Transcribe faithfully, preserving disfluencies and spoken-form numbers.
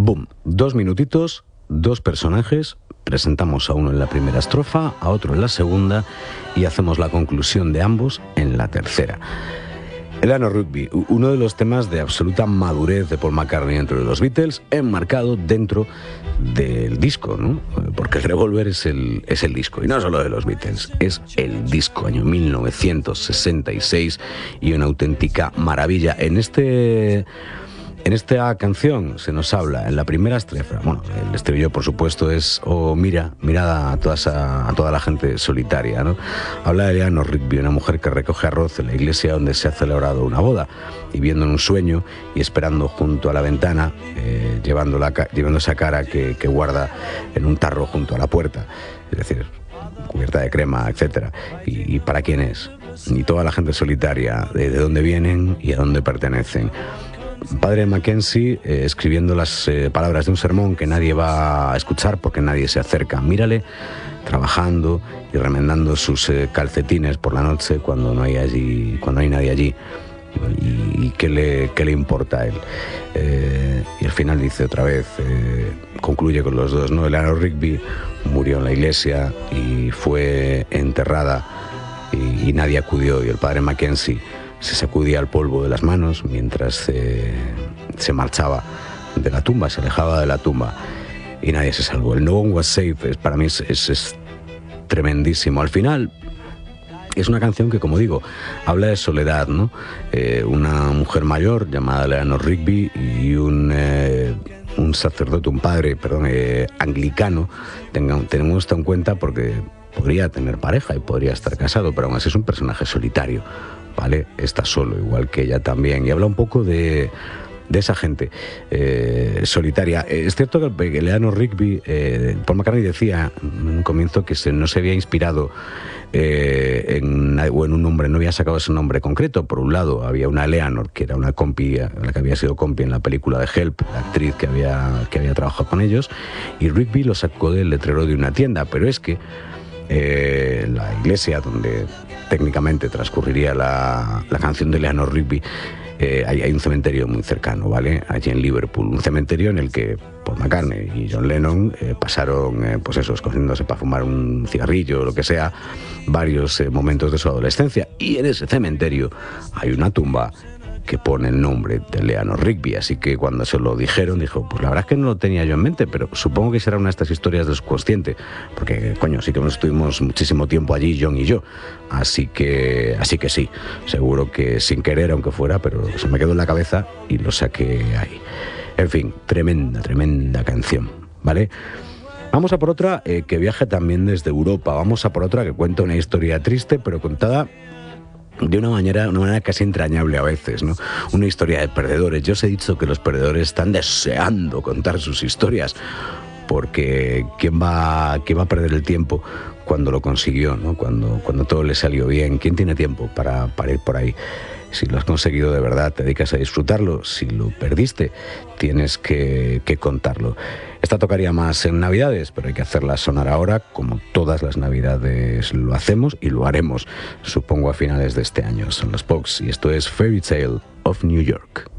boom, dos minutitos, dos personajes, presentamos a uno en la primera estrofa, a otro en la segunda y hacemos la conclusión de ambos en la tercera. Eleanor Rigby, uno de los temas de absoluta madurez de Paul McCartney dentro de los Beatles, enmarcado dentro del disco, ¿no? Porque el Revolver es el, es el disco, y no solo de los Beatles, es el disco, año mil novecientos sesenta y seis, y una auténtica maravilla. En este... En esta canción se nos habla, en la primera estrofa, bueno, el estribillo por supuesto es oh, mira, mirada a toda, esa, a toda la gente solitaria, ¿no? Habla de Eleanor Rigby, una mujer que recoge arroz en la iglesia donde se ha celebrado una boda, y viendo en un sueño y esperando junto a la ventana, eh, llevando, la, llevando esa cara que, que guarda en un tarro junto a la puerta, es decir, cubierta de crema, etcétera. ¿Y, y para quién es? Y toda la gente solitaria, de, de dónde vienen y a dónde pertenecen. Padre Mackenzie eh, escribiendo las eh, palabras de un sermón que nadie va a escuchar porque nadie se acerca. Mírale trabajando y remendando sus eh, calcetines por la noche cuando no hay allí, cuando no hay nadie allí. Y, y qué le, qué le importa a él. Eh, y al final dice otra vez, eh, concluye con los dos, ¿no? Eleanor Rigby murió en la iglesia y fue enterrada y, y nadie acudió, y el padre Mackenzie se sacudía el polvo de las manos mientras eh, se marchaba de la tumba, se alejaba de la tumba, y nadie se salvó. El No One Was Safe es, para mí es, es, es tremendísimo. Al final es una canción que, como digo, habla de soledad, ¿no? Eh, una mujer mayor llamada Eleanor Rigby y un, eh, un sacerdote, un padre, perdón, eh, anglicano. Tengan, tenemos esto en cuenta porque podría tener pareja y podría estar casado, pero aún así es un personaje solitario, ¿vale? Está solo, igual que ella también, y habla un poco de, de esa gente eh, solitaria. Es cierto que Eleanor Rigby, eh, Paul McCartney decía en un comienzo que se, no se había inspirado eh, en, o en un nombre, no había sacado ese nombre concreto. Por un lado había una Eleanor, que era una compi, la que había sido compi en la película de Help, la actriz que había, que había trabajado con ellos, y Rigby lo sacó del letrero de una tienda, pero es que eh, la iglesia donde técnicamente transcurriría la, la canción de Eleanor Rigby, eh, hay, hay un cementerio muy cercano, ¿vale? Allí en Liverpool, un cementerio en el que Paul McCartney y John Lennon eh, pasaron, eh, pues eso, escogiéndose para fumar un cigarrillo o lo que sea, varios eh, momentos de su adolescencia, y en ese cementerio hay una tumba que pone el nombre de Eleanor Rigby, así que cuando se lo dijeron, dijo, pues la verdad es que no lo tenía yo en mente, pero supongo que será una de estas historias del subconsciente, porque, coño, sí que nos estuvimos muchísimo tiempo allí, John y yo, así que, así que sí, seguro que sin querer, aunque fuera, pero se me quedó en la cabeza y lo saqué ahí. En fin, tremenda, tremenda canción, ¿vale? Vamos a por otra eh, que viaja también desde Europa, vamos a por otra que cuenta una historia triste, pero contada de una manera, una manera casi entrañable a veces, ¿no? Una historia de perdedores. Yo os he dicho que los perdedores están deseando contar sus historias, porque ¿quién va, quién va a perder el tiempo cuando lo consiguió, ¿no? Cuando, cuando todo le salió bien? ¿Quién tiene tiempo para, para ir por ahí? Si lo has conseguido de verdad, te dedicas a disfrutarlo. Si lo perdiste, tienes que, que contarlo. Esta tocaría más en Navidades, pero hay que hacerla sonar ahora, como todas las Navidades lo hacemos y lo haremos, supongo, a finales de este año. Son los Pogues y esto es Fairy Tale of New York.